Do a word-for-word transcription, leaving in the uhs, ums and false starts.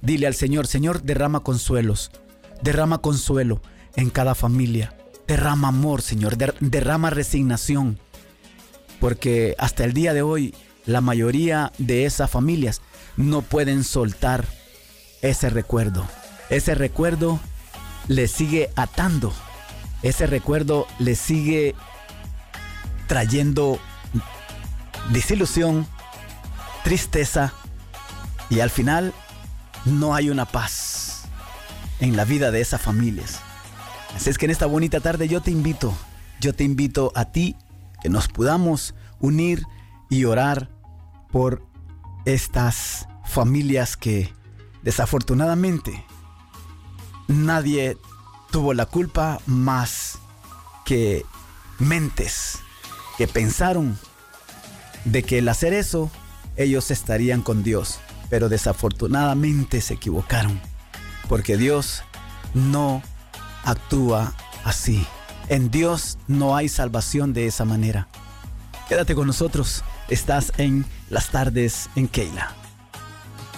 Dile al Señor, Señor, derrama consuelos, derrama consuelo en cada familia. Derrama amor, Señor, der- derrama resignación. Porque hasta el día de hoy, la mayoría de esas familias no pueden soltar ese recuerdo. Ese recuerdo les sigue atando. Ese recuerdo les sigue trayendo desilusión, tristeza, y al final no hay una paz en la vida de esas familias. Así es que en esta bonita tarde yo te invito, yo te invito a ti que nos podamos unir y orar por estas familias que desafortunadamente nadie tuvo la culpa más que mentes que pensaron de que al hacer eso ellos estarían con Dios, pero desafortunadamente se equivocaron, porque Dios no actúa así. En Dios no hay salvación de esa manera. Quédate con nosotros, estás en Las Tardes en Keila.